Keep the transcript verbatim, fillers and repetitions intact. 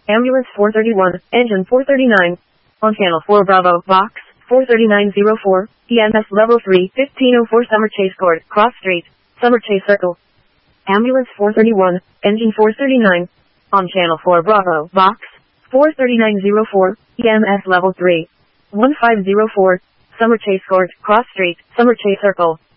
Ambulance four thirty-one, engine four thirty-nine. On channel four Bravo, box, four thirty-nine oh four, E M S level three, fifteen oh four Summer Chase Court, Cross Street, Summer Chase Circle. Ambulance four thirty-one, engine four thirty-nine. On channel four Bravo, box, four thirty-nine oh four, E M S level three, one five oh four, Summer Chase Court, Cross Street, Summer Chase Circle.